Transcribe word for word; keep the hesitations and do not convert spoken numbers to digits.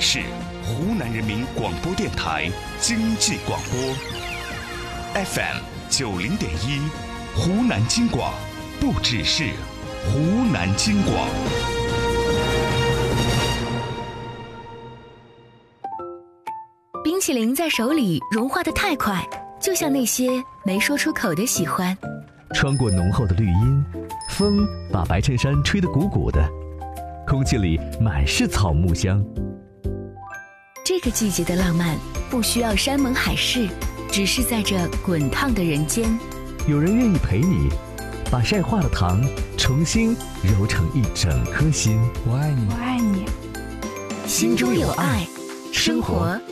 是湖南人民广播电台经济广播 F M 九零点一，湖南经广，不只是湖南经广。 冰淇淋在手里融化得太快，就像那些没说出口的喜欢。 穿过浓厚的绿荫，风把白衬衫吹得鼓鼓的，空气里满是草木香。 这个季节的浪漫不需要山盟海誓，只是在这滚烫的人间， 有人愿意陪你，把晒化的糖重新揉成一整颗心。 我爱你， 我爱你， 心中有爱，生活